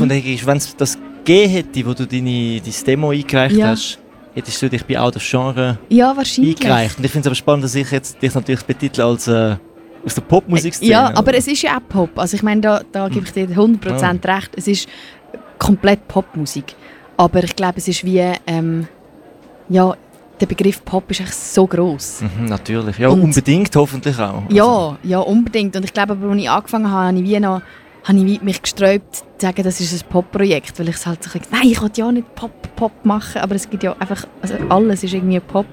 gefunden hättest, wenn es das gegeben hätte, wo du dein Demo eingereicht hast, hättest du dich bei auch das Genre eingereicht. Und ich finde es aber spannend, dass ich jetzt dich natürlich betitle als aus der Popmusikszene. Ja, aber es ist ja auch Pop. Also ich meine, da gebe ich dir 100% recht. Es ist komplett Popmusik. Aber ich glaube, es ist wie... der Begriff Pop ist echt so gross. Natürlich. Ja, und unbedingt hoffentlich auch. Ja, unbedingt. Und ich glaube, als ich angefangen habe, habe ich mich gesträubt, zu sagen, das ist ein Pop-Projekt. Weil ich es halt so nein, ich will ja nicht Pop machen, aber es gibt ja einfach, also alles ist irgendwie Pop.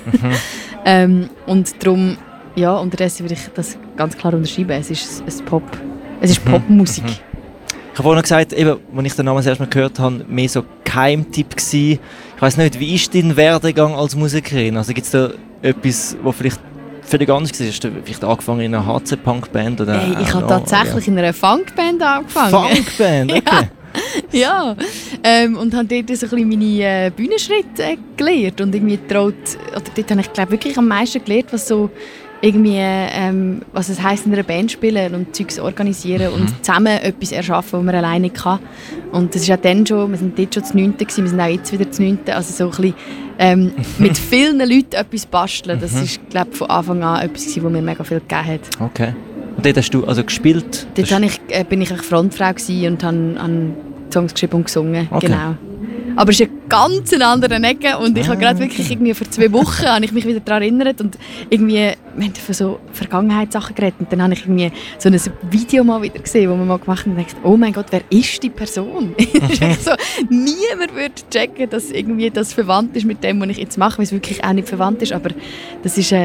Und darum, unterdessen würde ich das ganz klar unterschreiben. Es ist Popmusik. Ich habe vorhin gesagt, eben, als ich den Namen das erste Mal gehört habe, mehr so Geheimtipp gsi. Ich weiss nicht, wie ist dein Werdegang als Musikerin? Also gibt es da etwas, was vielleicht völlig anders war? Hast du vielleicht angefangen in einer HC-Punk-Band? Ich habe tatsächlich in einer Funk-Band angefangen. Funk-Band, okay. Ja, und habe dort so ein bisschen meine Bühnenschritte gelernt und irgendwie getraut, oder dort habe ich glaube wirklich am meisten gelernt, was so irgendwie, was es heisst, in einer Band spielen und Zeugs organisieren und zusammen etwas erschaffen, was man alleine kann. Und das ist auch dann schon, wir sind dort schon zu 9. gewesen, wir sind auch jetzt wieder zu 9. Also so ein bisschen mit vielen Leuten etwas basteln, das ist, glaube ich, von Anfang an etwas gewesen, was mir mega viel gegeben hat. Okay. Und dort hast du also gespielt? Dort bin ich Frontfrau und habe Songs geschrieben und gesungen, okay. Genau. Aber es ist eine ganz andere Ecke und ich habe gerade wirklich irgendwie vor 2 Wochen habe ich mich wieder daran erinnert und irgendwie, wir haben von so Vergangenheitssachen geredet und dann habe ich irgendwie so ein Video mal wieder gesehen, das wir mal gemacht haben und dachte, oh mein Gott, wer ist die Person? So, niemand würde checken, dass irgendwie das verwandt ist mit dem, was ich jetzt mache, weil es wirklich auch nicht verwandt ist, aber das ist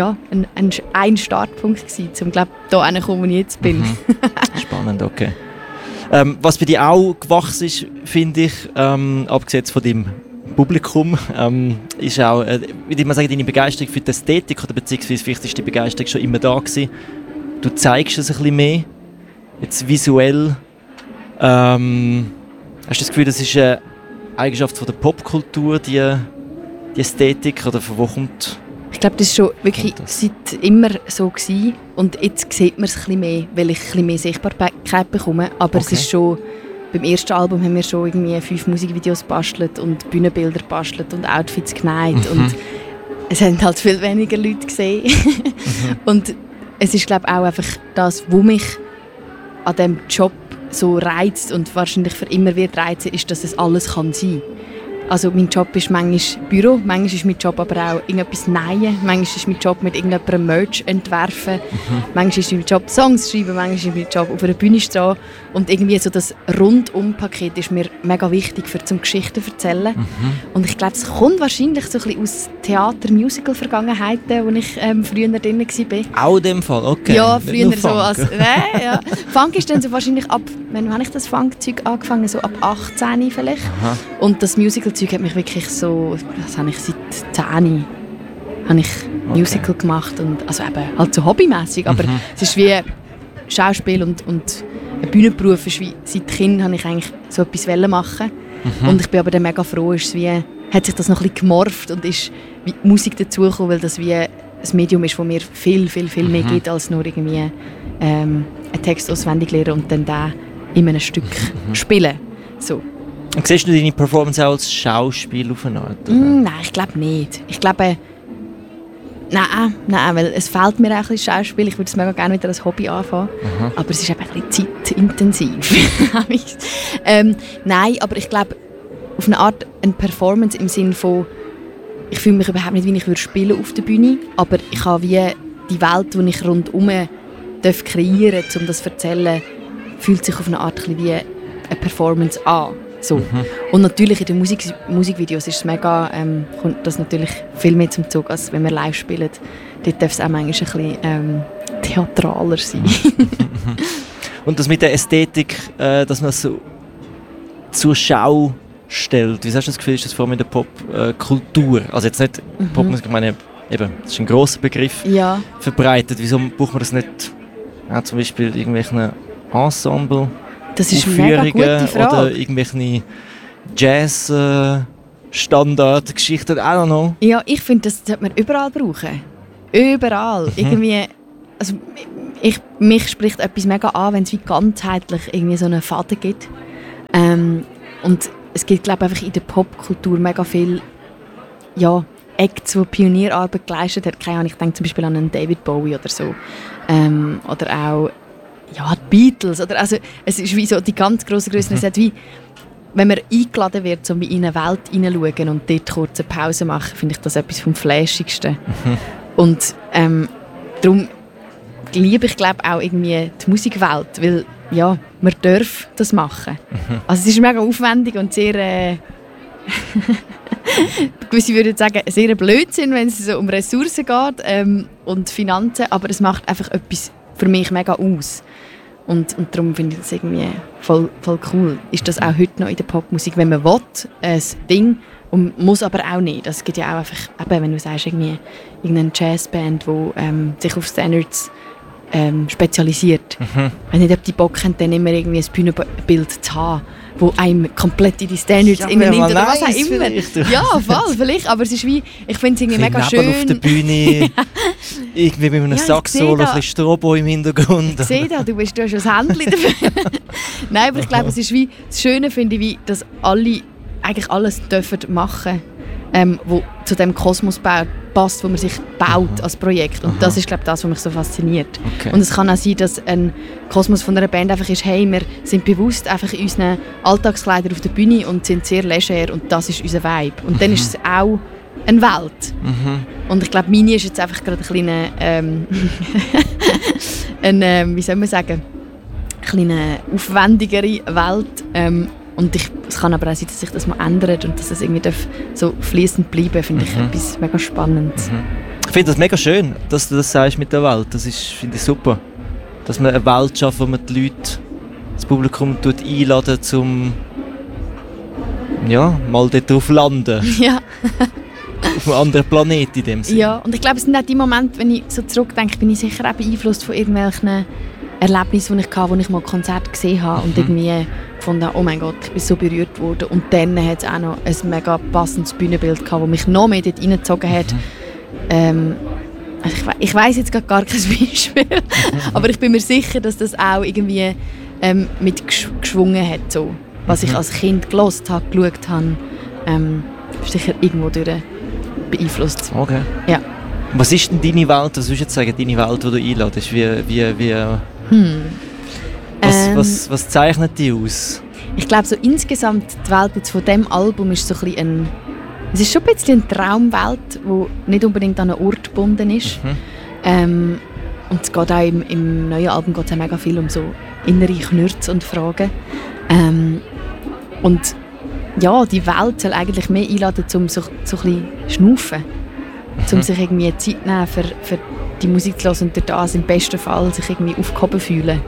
ein Startpunkt gewesen, um glaube da hinzukommen, wo ich jetzt bin. Spannend, okay. Was bei dir auch gewachsen ist, finde ich, abgesehen von deinem Publikum, ist auch, würde ich mal sagen, deine Begeisterung für die Ästhetik, oder beziehungsweise vielleicht ist die Begeisterung schon immer da gewesen. Du zeigst es ein bisschen mehr, jetzt visuell. Hast du das Gefühl, das ist eine Eigenschaft von der Popkultur, die Ästhetik, oder von wo kommt? Ich glaube, das war schon wirklich seit immer so gewesen. Und jetzt sieht man es ein bisschen mehr, weil ich ein bisschen mehr Sichtbarkeit bekomme. Aber es ist schon, beim ersten Album haben wir schon irgendwie 5 Musikvideos gebastelt und Bühnenbilder gebastelt und Outfits genäht. Und es haben halt viel weniger Leute gesehen. Und es ist, glaube ich, auch einfach das, was mich an diesem Job so reizt und wahrscheinlich für immer wird reizen, ist, dass es alles kann sein kann. Also mein Job ist manchmal Büro, manchmal ist mein Job aber auch irgendetwas nähen, manchmal ist mein Job mit irgendjemandem Merch entwerfen, manchmal ist mein Job Songs schreiben, manchmal ist mein Job auf einer Bühne stehen und irgendwie so das Rundum-Paket ist mir mega wichtig zum Geschichten erzählen. Und ich glaube, es kommt wahrscheinlich so ein bisschen aus Theater-Musical-Vergangenheiten, wo ich früher drin war. Auch in dem Fall, okay. Ja, früher so als... ja. Funk ist dann so wahrscheinlich ab... Wann habe ich das Funk-Zeug angefangen? So ab 18 vielleicht. Aha. Und das Musical-Zeug hat mich wirklich so... Das habe ich seit 10 habe ich Musical gemacht. Und, also eben halt so hobbymässig. Aber es ist wie Schauspiel und ein Bühnenberuf. Ist wie, seit Kind habe ich eigentlich so etwas machen. Und ich bin aber dann mega froh, ist wie, hat sich das noch ein bisschen gemorpht und ist wie die Musik dazugekommen, weil das wie ein Medium ist, das mir viel mehr gibt, als nur irgendwie einen Text auswendig lernen und dann den in einem Stück spielen. So. Und siehst du deine Performance auch als Schauspiel auf eine Art? Nein, ich glaube nicht. Ich glaube, nein, weil es fehlt mir auch ein bisschen Schauspiel. Ich würde es mega gerne wieder als Hobby anfangen. Aber es ist eben ein bisschen zeitintensiv. Nein, aber ich glaube, auf eine Art eine Performance im Sinne von, ich fühle mich überhaupt nicht, wie ich würde spielen auf der Bühne, aber ich habe wie die Welt, die ich rundherum kreieren darf, um das zu erzählen, fühlt sich auf eine Art wie eine Performance an. So. Und natürlich in den Musikvideos ist es mega, kommt das natürlich viel mehr zum Zug, als wenn wir live spielen. Dort darf es auch manchmal ein bisschen theatraler sein. Und das mit der Ästhetik, dass man so zur Schau stellt. Wie hast du das Gefühl, ist das vor allem in der Popkultur? Also jetzt nicht Popmusik, ich meine, eben, das ist ein grosser Begriff, verbreitet. Wieso braucht man das nicht zum Beispiel irgendwelchen Ensemble? Das ist eine mega gute Frage. Oder irgendwelche Jazz-Standard-Geschichten, I don't know. Ja, ich finde, das sollte man überall brauchen. Überall. Irgendwie, also mich spricht etwas mega an, wenn es wie ganzheitlich irgendwie so einen Faden gibt. Und es gibt, glaube ich, einfach in der Popkultur mega viel Acts, die Pionierarbeit geleistet haben. Keine Ahnung, ich denke zum Beispiel an einen David Bowie oder so. Oder auch die Beatles. Oder, also, es ist wie so die ganz grossen Grössen. Es hat wie, wenn man eingeladen wird, um in eine Welt hineinzuschauen und dort kurz eine Pause machen, finde ich das etwas vom Flashigsten. Und darum liebe ich, glaube auch irgendwie die Musikwelt, weil man darf das machen. Also es ist mega aufwendig und sehr gewisse würden sagen, sehr Blödsinn, wenn es so um Ressourcen geht und Finanzen, aber es macht einfach etwas für mich mega aus. Und darum finde ich das irgendwie voll cool. Ist das auch heute noch in der Popmusik, wenn man will, ein Ding, und muss aber auch nicht. Es gibt ja auch einfach, eben, wenn du sagst, irgendeine Jazzband, die sich auf Standards spezialisiert. Ich weiß nicht, ob die Bock haben, dann immer irgendwie ein Bühnenbild zu haben, wo einem komplett in die Standards nimmt oder was auch immer. Ja, voll, vielleicht, aber es ist wie, ich finde es irgendwie mega schön. Auf der Bühne, irgendwie mit einem Sax-Solo, ein bisschen Strobo im Hintergrund. Ich sehe da, du hast schon das Händchen dafür. Nein, aber ich glaube, es ist wie, das Schöne finde ich, wie, dass alle eigentlich alles dürfen machen, wo zu dem Kosmos passt, wo man sich baut als Projekt. Und das ist, glaube ich, das, was mich so fasziniert. Okay. Und es kann auch sein, dass ein Kosmos von einer Band einfach ist, hey, wir sind bewusst einfach in unseren Alltagskleidern auf der Bühne und sind sehr leger und das ist unser Vibe. Und dann ist es auch eine Welt. Und ich glaube, meine ist jetzt einfach gerade eine kleine, wie soll man sagen, eine kleine aufwendigere Welt. Und es kann aber auch sein, dass sich das mal ändert und dass es irgendwie so fließend bleiben, finde ich etwas mega Spannendes. Ich finde das mega schön, dass du das sagst mit der Welt. Das finde ich super. Dass man eine Welt schafft, wo man die Leute, das Publikum einladen, um mal dort drauf landen. Ja. Auf einem anderen Planeten in dem Sinne. Ja, und ich glaube, es sind auch die Momente, wenn ich so zurückdenke, bin ich sicher auch beeinflusst von irgendwelchen Erlebnissen, die ich hatte, wo ich mal Konzerte gesehen habe und irgendwie gefunden, oh mein Gott, ich bin so berührt worden. Und dann hat es auch noch ein mega passendes Bühnenbild gehabt, das mich noch mehr dort reingezogen hat. Also ich weiss jetzt gar kein Beispiel, aber ich bin mir sicher, dass das auch irgendwie mit geschwungen hat, so. Was ich als Kind gehört habe, geschaut habe, sicher irgendwo durch beeinflusst. Okay. Ja. Was ist denn deine Welt, was würdest du jetzt sagen, deine Welt, die du einladest? Was zeichnet die aus? Ich glaube, so insgesamt die Welt jetzt von diesem Album ist so ein bisschen es ist schon ein bisschen eine Traumwelt, die nicht unbedingt an einen Ort gebunden ist. Und es geht auch im neuen Album geht es auch mega viel um so innere Knürze und Fragen. Und ja, die Welt soll eigentlich mehr einladen, um so ein bisschen schnaufen. Um sich irgendwie Zeit zu nehmen, für die Musik zu hören und durch das im besten Fall sich irgendwie aufgehoben fühlen.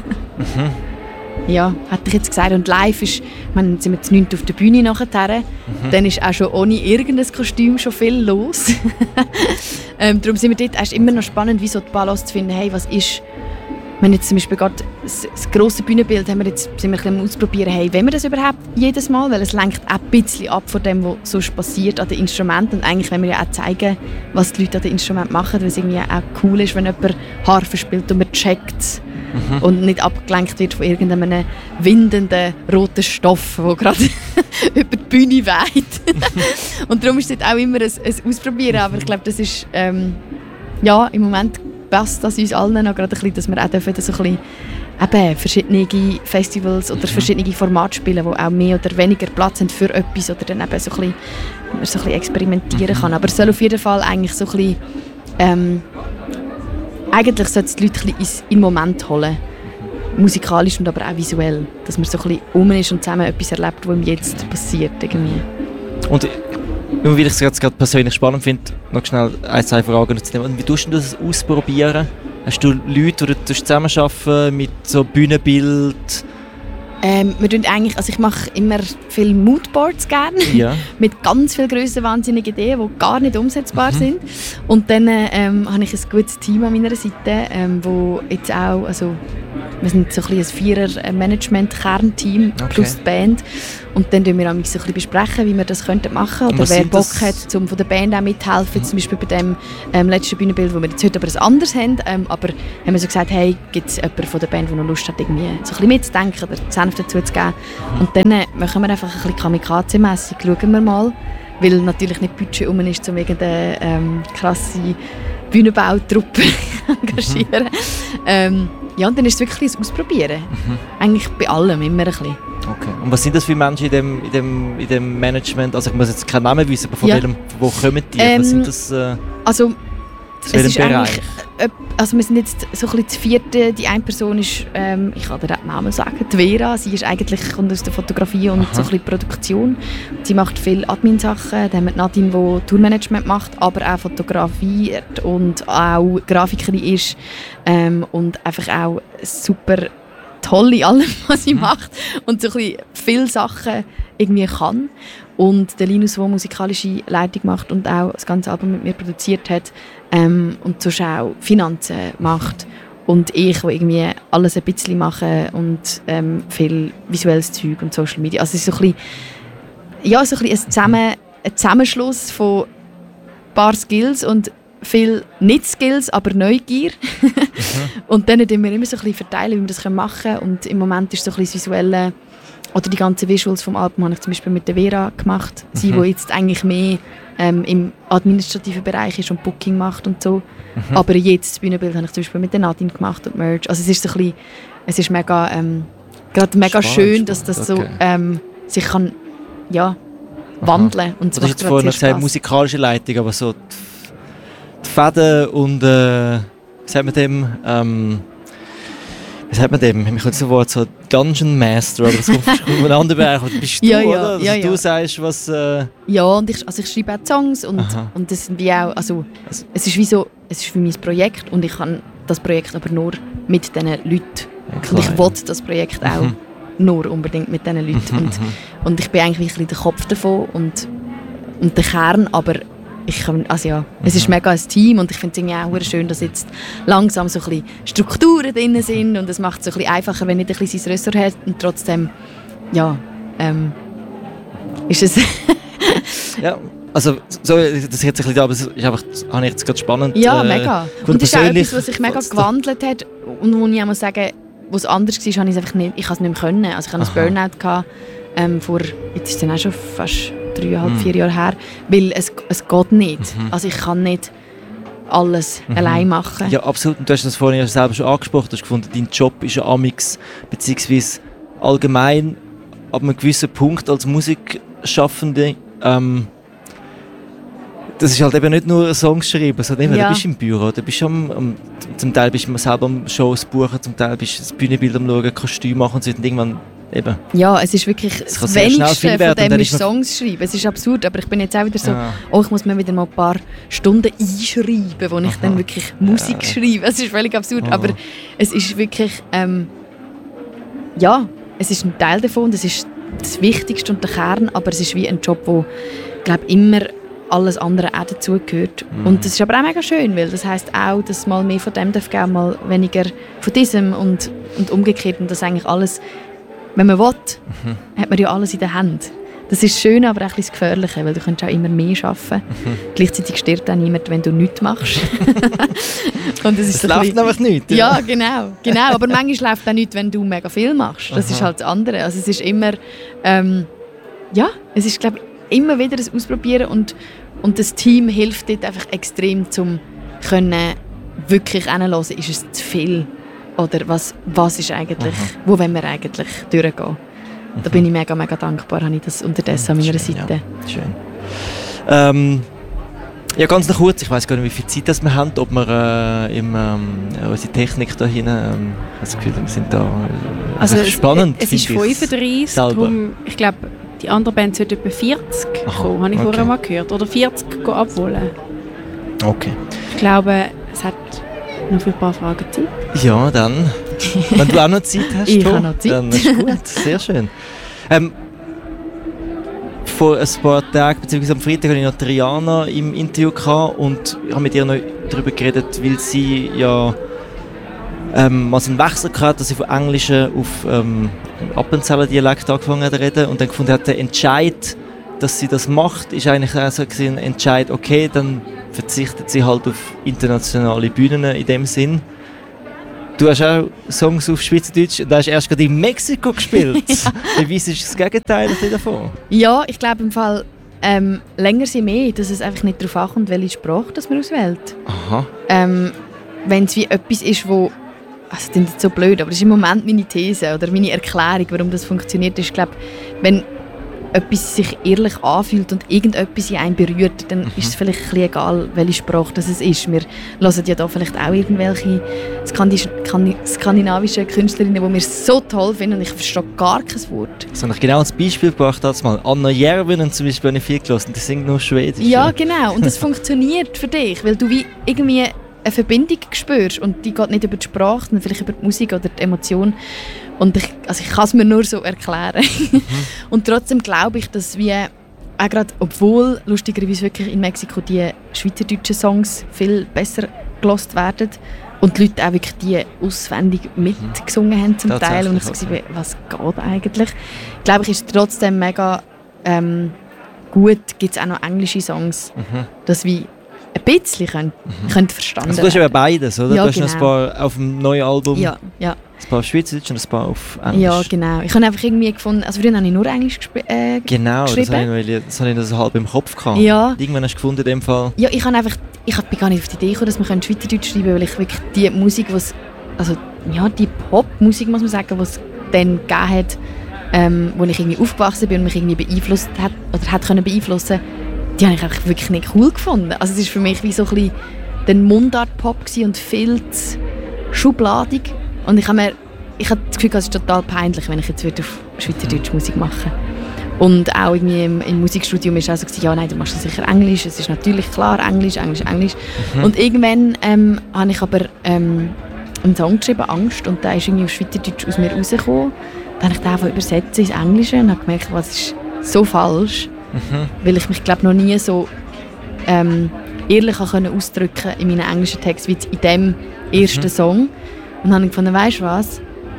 Ja, hätte ich jetzt gesagt. Und live ist, sind wir zu 9 auf der Bühne nachher. Dann ist auch schon ohne irgendein Kostüm schon viel los. Darum sind wir dort, es ist immer noch spannend, wie so die Balance zu finden, hey, was ist, wenn jetzt zum Beispiel gerade das grosse Bühnenbild sind wir ein bisschen ausprobieren, hey, wollen wir das überhaupt jedes Mal, weil es lenkt auch ein bisschen ab von dem, was sonst passiert an den Instrumenten, und eigentlich wollen wir ja auch zeigen, was die Leute an den Instrumenten machen, weil es irgendwie auch cool ist, wenn jemand Harfe spielt und man checkt es und nicht abgelenkt wird von irgendeinem windenden roten Stoff, der gerade über die Bühne weht. Und darum ist es auch immer ein Ausprobieren, aber ich glaube, das ist ja, im Moment passt das uns allen noch gerade ein bisschen, dass wir auch dürfen so ein bisschen verschiedene Festivals oder verschiedene Formate spielen, die auch mehr oder weniger Platz haben für etwas oder dann eben so ein bisschen experimentieren kann. Aber es soll auf jeden Fall eigentlich so ein bisschen, eigentlich sollte es die Leute ein bisschen in den Moment holen. Musikalisch und aber auch visuell. Dass man so ein bisschen rum ist und zusammen etwas erlebt, was ihm jetzt passiert. Irgendwie. Und weil ich es jetzt gerade persönlich spannend finde, noch schnell ein, zwei Fragen zu nehmen. Wie tust du das ausprobieren? Hast du Leute, die du zusammenarbeiten mit so Bühnenbild? Wir tun eigentlich, also ich mache immer viele Moodboards gerne, mit ganz viel grössenwahnsinnigen Ideen, die gar nicht umsetzbar sind. Und dann habe ich ein gutes Team an meiner Seite, wo jetzt auch, also wir sind so ein 4er-Management-Kernteam plus die Band. Und dann besprechen wir so ein bisschen besprechen, wie wir das machen könnten. Oder wer Bock hat, von der Band auch mithelfen. Zum Beispiel bei dem letzten Bühnenbild, wo wir jetzt heute aber ein anderes haben. Aber haben wir so gesagt, hey, gibt es jemanden von der Band, der noch Lust hat, irgendwie so ein bisschen mitzudenken oder Senf dazu zu geben. Und dann machen wir einfach ein bisschen kamikaze-mässig, schauen wir mal. Weil natürlich nicht Budget um ist, um irgendeine krasse Bühnenbautruppe zu engagieren. Ja, und dann ist es wirklich ein Ausprobieren. Eigentlich bei allem immer ein bisschen. Okay. Und was sind das für Menschen in dem Management? Also ich muss jetzt keinen Namen wissen, aber von wo kommen die? Was sind das? Also es ist Bereich? Also wir sind jetzt so ein bisschen das vierte. Die eine Person ist, ich kann dir den Namen sagen, die Vera. Sie ist kommt aus der Fotografie und so ein bisschen Produktion. Sie macht viel Admin-Sachen. Dann haben wir Nadine, die Tourmanagement macht, aber auch fotografiert und auch Grafikerin ist. Und einfach auch super toll in allem, was sie macht. Und so ein bisschen viele Sachen irgendwie kann. Und der Linus, der musikalische Leitung macht und auch das ganze Album mit mir produziert hat und sonst auch Finanzen macht. Und ich, die irgendwie alles ein bisschen mache und viel visuelles Zeug und Social Media. Also es ist so ein bisschen, ein Zusammenschluss von ein paar Skills und viel Nicht-Skills, aber Neugier. Und dann tun wir immer so ein bisschen verteilen, wie wir das machen können. Und im Moment ist so ein bisschen das Visuelle oder die ganzen Visuals vom Album habe ich zum Beispiel mit der Vera gemacht. Sie, die jetzt eigentlich mehr im administrativen Bereich ist und Booking macht und so. Aber jetzt das Bühnenbild habe ich zum Beispiel mit der Nadine gemacht und Merch. Also es ist so ein bisschen, es ist mega, gerade mega schön, dass das so sich kann, wandeln. Und du hast jetzt vorhin gesagt, musikalische Leitung, aber so die Fäden und wie sagt man dem? Ich könnte so Wort so Dungeon Master, aber das kommt von einem anderen Bereich. Bist du, oder? Also du sagst, was... Ja, und ich schreibe auch Songs und das sind wie auch... Also, es ist wie so, es ist für mich ein Projekt und ich kann das Projekt aber nur mit diesen Leuten. Ja, und ich will das Projekt auch nur unbedingt mit diesen Leuten. Und ich bin eigentlich ein bisschen der Kopf davon und der Kern, aber... es ist mega ein Team und ich finde es irgendwie auch schön, dass jetzt langsam so ein bisschen Strukturen drin sind und es macht es so ein bisschen einfacher, wenn nicht ein bisschen sein Ressort hat und trotzdem, ist es... Ja, also so, das jetzt ein bisschen da, aber das ist einfach, habe ich jetzt gerade spannend. Ja, mega. Und das ist auch etwas, was sich mega gewandelt hat und wo ich auch muss sagen, wo es anders war, habe ich es einfach nicht, ich habe es nicht mehr können. Also ich hatte einen Burnout gehabt, jetzt ist es dann auch schon fast 3,5-4 Jahre her, weil es geht nicht. Also ich kann nicht alles allein machen. Ja, absolut. Und du hast das vorhin ja selber schon angesprochen. Du hast gefunden, dein Job ist ja amix, beziehungsweise allgemein ab einem gewissen Punkt als Musikschaffende, das ist halt eben nicht nur Songs schreiben, sondern du bist im Büro, du bist zum Teil bist du selber am Shows buchen, zum Teil bist du das Bühnenbild am schauen, Kostüm machen und so, und irgendwann eben. Ja, es ist wirklich das Wenigste von dem ist Songs schreiben. Es ist absurd, aber ich bin jetzt auch wieder so, ich muss mir wieder mal ein paar Stunden einschreiben, wo ich dann wirklich Musik schreibe. Es ist völlig absurd, aber es ist wirklich, es ist ein Teil davon, das ist das Wichtigste und der Kern, aber es ist wie ein Job, wo, glaube immer alles andere auch dazugehört. Und das ist aber auch mega schön, weil das heisst auch, dass mal mehr von dem darf geben, mal weniger von diesem und umgekehrt. Und das eigentlich alles, wenn man will, hat man ja alles in der Hand. Das ist schön, aber auch ein bisschen das Gefährliche, weil du kannst auch immer mehr arbeiten. Gleichzeitig stirbt auch niemand, wenn du nichts machst. Und das ist läuft einfach nicht. Ja, genau. Aber manchmal läuft auch nichts, wenn du mega viel machst. Das ist halt das andere. Also es ist immer, es ist, glaube ich, immer wieder ein Ausprobieren und das Team hilft dort einfach extrem, um wirklich hinzuhören, ist es zu viel oder was ist eigentlich, wo wollen wir eigentlich durchgehen. Da bin ich mega, mega dankbar, habe ich das unterdessen an meiner Seite. Ja. Schön. Ja, ganz noch kurz, ich weiss gar nicht, wie viel Zeit das wir haben, ob wir unsere Technik da hinten, ich habe das Gefühl, wir sind da also spannend. Es ist 35, darum, ich glaube, die andere Band sollte etwa 40 kommen, habe ich vorher mal gehört. Oder 40 abholen. Okay. Ich glaube, es hat noch für ein paar Fragen Zeit. Ja, dann. Wenn du auch noch Zeit hast, ich habe noch Zeit. Dann ist gut, sehr schön. Vor ein paar Tagen, beziehungsweise am Freitag, hatte ich noch Triana im Interview gehabt und habe mit ihr noch darüber geredet, weil sie ja mal so einen Wechsel gehabt, dass ich von Englischen auf Appenzeller Dialekt angefangen zu reden und dann gefunden hat, der Entscheid, dass sie das macht, ist eigentlich auch so ein Entscheid, okay, dann verzichtet sie halt auf internationale Bühnen in dem Sinn. Du hast auch Songs auf Schweizerdeutsch und du hast erst gerade in Mexiko gespielt. Ja. Wie ist das Gegenteil davon? Ja, ich glaube im Fall länger sie mehr, dass es einfach nicht darauf ankommt, welche Sprache das man auswählt. Aha. Wenn es wie etwas ist, wo also das ist so blöd, aber das ist im Moment meine These oder meine Erklärung, warum das funktioniert, ist, glaube, wenn etwas sich ehrlich anfühlt und irgendetwas in einen berührt, dann ist es vielleicht ein bisschen egal, welche Sprache das ist. Wir hören ja da vielleicht auch irgendwelche skandinavische Künstlerinnen, die wir so toll finden und ich verstehe gar kein Wort. Das habe ich genau als Beispiel gebracht, als mal Anna Järvinen zum Beispiel habe ich viel gehört, die singt nur Schwedisch. Ja, genau. Und das funktioniert für dich, weil du wie irgendwie eine Verbindung spürst und die geht nicht über die Sprache, sondern vielleicht über die Musik oder die Emotion. Und ich kann es mir nur so erklären. Und trotzdem glaube ich, dass wir auch gerade, obwohl lustigerweise wirklich in Mexiko die schweizerdeutschen Songs viel besser gehört werden und die Leute auch wirklich die auswendig mitgesungen haben zum Teil und ich so war, was geht eigentlich? Glaube ich, ist trotzdem mega gut, gibt es auch noch englische Songs, dass wir ein bisschen können verstanden also du hast ja beides, oder? Ja, du hast genau. noch ein paar auf dem neuen Album, ja. ein paar auf Schweizerdeutsch und ein paar auf Englisch. Ja, genau. Ich habe einfach irgendwie gefunden, also früher habe ich nur Englisch genau, geschrieben. Das habe ich so halb im Kopf gehabt. Ja. Irgendwann hast du gefunden in dem Fall. Ja, ich bin gar nicht auf die Idee gekommen, dass man Schweizerdeutsch schreiben kann, weil ich wirklich die Musik, die Popmusik, muss man sagen, die es dann gegeben hat, wo ich irgendwie aufgewachsen bin und mich irgendwie beeinflusst hat oder hat können beeinflussen, die habe ich einfach wirklich nicht cool gefunden. Also es ist für mich wie so ein bisschen der Mundart-Pop und viel zu schubladig. Und ich habe das Gefühl, es ist total peinlich, wenn ich jetzt auf Schweizerdeutsch Musik mache. Und auch irgendwie im Musikstudium war es auch so, ja, nein, du machst sicher Englisch. Es ist natürlich klar, Englisch. Und irgendwann habe ich aber einen Song geschrieben, «Angst», und der ist irgendwie auf Schweizerdeutsch aus mir rausgekommen. Dann habe ich den einfach übersetzt ins Englische und habe gemerkt, das ist so falsch. Weil ich mich, glaube noch nie so ehrlich ausdrücken in meinen englischen Text wie in dem ersten Song. Und dann habe ich gefunden, weisst du was?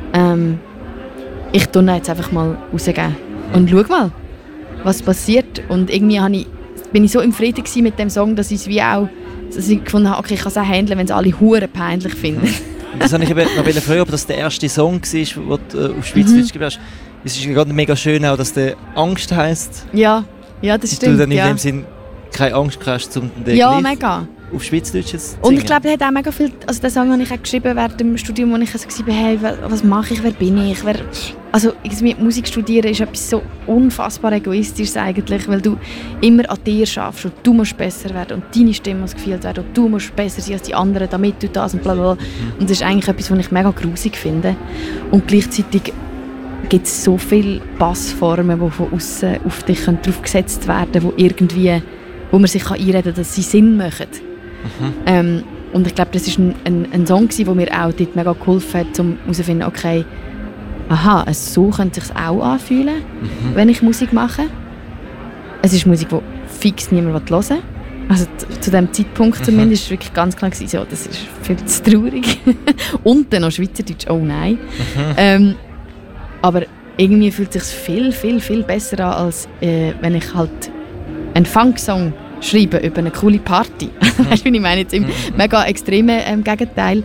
Ich tue ihn jetzt einfach mal rausgeben. Und schau mal, was passiert. Und irgendwie bin ich so im Frieden mit dem Song, dass ich gefunden habe, okay, ich kann es auch handeln, wenn es alle hure peinlich finden. Das habe ich noch fragen, ob das der erste Song war, den du auf Schweizerdeutsch gegeben hast. Es ist gerade mega schön auch, dass der «Angst» heisst. Ja, das stimmt. Und du dann in dem Sinn keine Angst hast, um den mega. Auf Schweizerdeutsch zu singen. Und ich glaube, er hat auch mega viel, also den Song habe ich auch geschrieben während dem Studium, wo ich so war, hey, was mache ich, wer bin ich? Also mit Musik studieren ist etwas so unfassbar Egoistisches eigentlich, weil du immer an dir schaffst und du musst besser werden und deine Stimme muss gefühlt werden und du musst besser sein als die anderen, damit du das und blablabla. Und das ist eigentlich etwas, was ich mega grusig finde. Und gleichzeitig gibt es so viele Passformen, die von außen auf dich drauf gesetzt werden können, wo man sich einreden kann, dass sie Sinn machen. Und ich glaube, das war ein Song, der mir auch dort mega geholfen hat, um herauszufinden, okay, aha, so könnte es sich auch anfühlen, wenn ich Musik mache. Es ist Musik, die fix niemand hören will. Also zu diesem Zeitpunkt zumindest war es wirklich ganz klar, so, das ist viel zu traurig. Und dann noch Schweizerdeutsch, oh nein. Aber irgendwie fühlt es sich viel, viel, viel besser an, als wenn ich halt einen Funk-Song schreibe über eine coole Party. Weißt du, wie ich meine? Jetzt im mega extremen Gegenteil.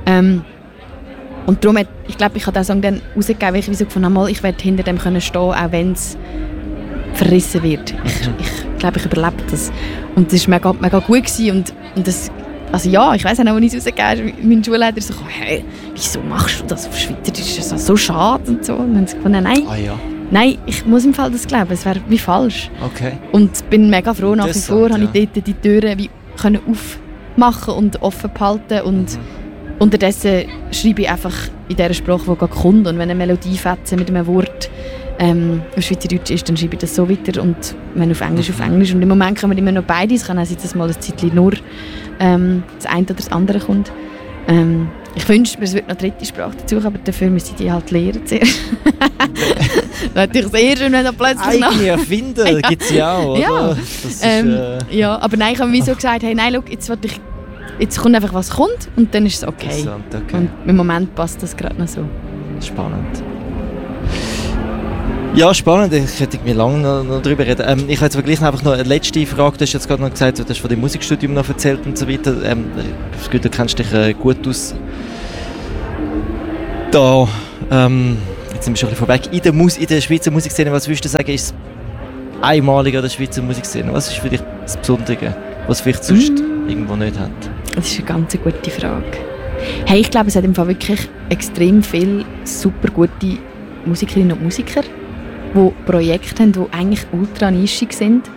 Und darum, ich glaube, ich habe diesen Song dann rausgegeben, weil ich so gefunden habe, ich werde hinter dem können stehen, auch wenn es verrissen wird. Ich glaube, ich überlebe das. Und das war mega, mega gut gewesen. Und das, also ja, ich weiss auch noch, als ich es rausgegeben habe, mein Schulleiter so, hey, wieso machst du das auf Schweizerdeutsch? Das ist so schade und so. Und dann habe ich gefunden, nein. Nein, ich muss im Fall das glauben, es wäre wie falsch. Okay. Und bin mega froh, nach wie vor habe ich dort die Türen wie können aufmachen und offen behalten. Und unterdessen schreibe ich einfach in der Sprache, die gerade kommt. Und wenn eine Melodie fetzen mit einem Wort auf Schweizerdeutsch ist, dann schreibe ich das so weiter. Und wenn auf Englisch, auf Englisch. Und im Moment kommen immer noch beides. Es kann auch sein, dass mal ein Zeitchen nur das eine oder das andere kommt. Ich wünschte mir, es wird noch eine dritte Sprache dazu, aber dafür müsste ich die halt lernen zuerst. Natürlich sehr schön, wenn da plötzlich noch... Eigene Erfinder gibt es ja auch, oder? Ja. Das ist, ja, aber nein, ich habe mir so gesagt, hey, nein, schau, jetzt will ich jetzt kommt einfach, was kommt und dann ist es okay. Und im Moment passt das gerade noch so. Spannend. Ja, spannend. Ich hätte mir lange noch darüber reden. Ich habe jetzt aber gleich einfach noch eine letzte Frage. Du hast jetzt gerade noch gesagt, du hast von dem Musikstudium noch erzählt und so weiter. Du kennst dich gut aus. Da, jetzt sind wir schon ein bisschen vorweg. In der Schweizer Musikszene, was würdest du sagen, ist einmalig an der Schweizer Musikszene? Was ist für dich das Besondere, was vielleicht sonst irgendwo nicht hat? Das ist eine ganz gute Frage. Hey, ich glaube, es hat im Fall wirklich extrem viele super gute Musikerinnen und Musiker, die Projekte haben, die eigentlich ultra nischig sind.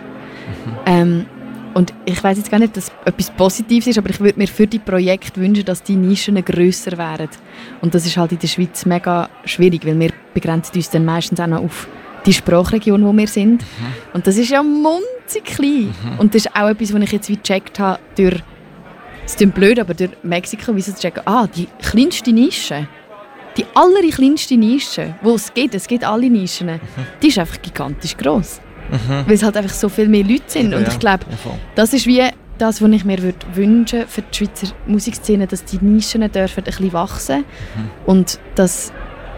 Und ich weiss jetzt gar nicht, ob das etwas Positives ist, aber ich würde mir für die Projekte wünschen, dass die Nischen grösser wären. Und das ist halt in der Schweiz mega schwierig, weil wir begrenzen uns dann meistens auch noch auf die Sprachregion, wo wir sind. Und das ist ja munzig klein. Und das ist auch etwas, was ich jetzt wie gecheckt habe durch, es klingt blöd, aber durch Mexiko, wie sie checken, die kleinste Nische, die allerkleinste Nische, wo es gibt alle Nischen, die ist einfach gigantisch gross. Weil es halt einfach so viel mehr Leute sind. Und ich glaube, das ist wie das, was ich mir wünschen für die Schweizer Musikszene, dass die Nischen dürfen ein bisschen wachsen und dass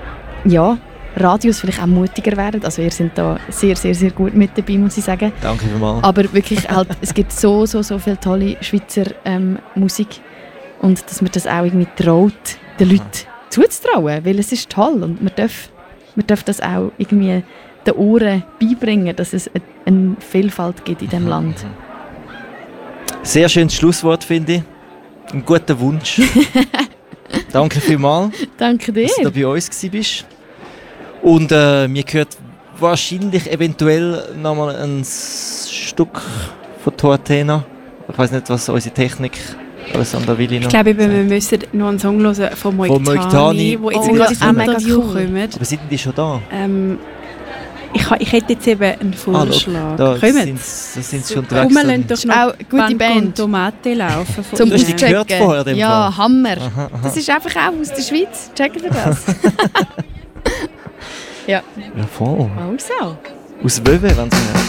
Radios vielleicht auch mutiger werden. Also ihr seid da sehr, sehr, sehr gut mit dabei, muss ich sagen. Danke vielmals. Aber wirklich halt, es gibt so viele tolle Schweizer Musik und dass man das auch irgendwie traut, den Leuten zuzutrauen, weil es ist toll und man darf das auch irgendwie den Ohren beibringen, dass es eine Vielfalt gibt in diesem Land. Sehr schönes Schlusswort, finde ich. Ein guter Wunsch. Danke vielmals. Danke dir. Dass du da bei uns warst. Und mir gehört wahrscheinlich eventuell nochmal ein Stück von Tortena. Ich weiß nicht, was unsere Technik Alessandra Willi noch. Ich glaube, wir müssen noch einen Song hören von Moiktani, wo jetzt gerade ein Interview kommt. Aber sind die schon da? Ich hätte jetzt eben einen Vorschlag. Da sind sie schon dran. Wir lassen doch noch auch gute Band. Tomate laufen. Zum du hast die gehört vorher? Ja, Fall. Hammer. Aha. Das ist einfach auch aus der Schweiz. Checken wir das? Ja. Ja, voll. Also. Aus Wöwe, wenn sie